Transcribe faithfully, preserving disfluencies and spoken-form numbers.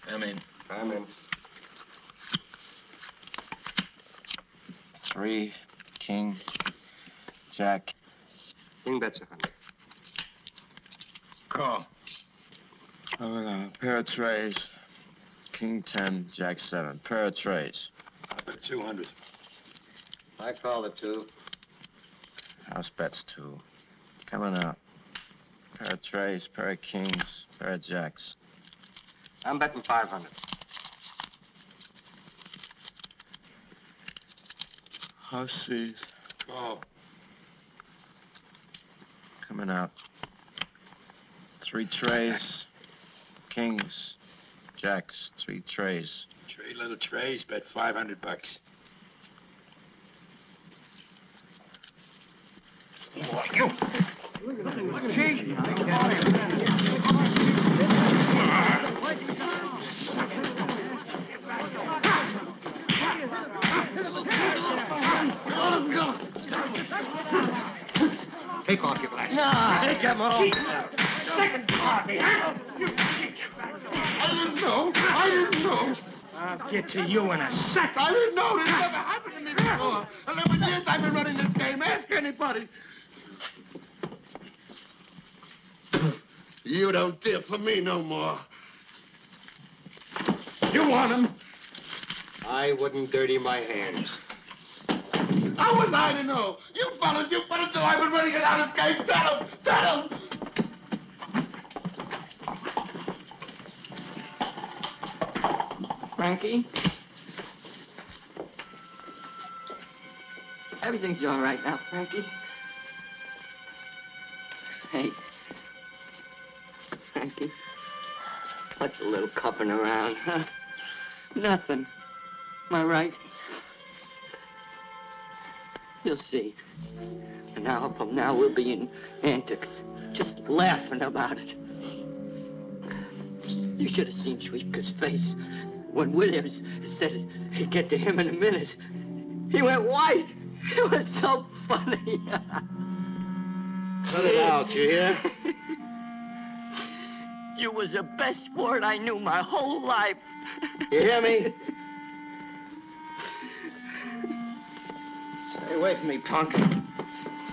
I'm in. I'm in. Three, king, jack. King bets a hundred. Call. Oh, no. Pair of trays. King ten, jack seven. Pair of trays. I bet two hundred. I call the two. House bets two. Coming up. Pair of trays, pair of kings, pair of jacks. I'm betting five hundred. House sees. Call. Coming up. Three trays, kings, jacks, three trays. Three little trays, bet five hundred bucks. You. Take off your glasses. No, Take them off. second party, huh? I didn't know. I didn't know. I'll get to you in a second. I didn't know. This never happened to me before. Eleven years I've been running this game. Ask anybody. You don't dare for me no more. You want him? I wouldn't dirty my hands. How was I to know? You fellas, you fellas knew I was running it out of this game. Tell him! Tell him! Frankie? Everything's all right now, Frankie. Hey. Frankie. What's a little cupping around, huh? Nothing. Am I right? You'll see. An hour from now, we'll be in antics, just laughing about it. You should have seen Schwiefka's face when Williams said he'd get to him in a minute. He went white. It was so funny. Cut it out, you hear? You was the best sport I knew my whole life. You hear me? Stay away from me, punk.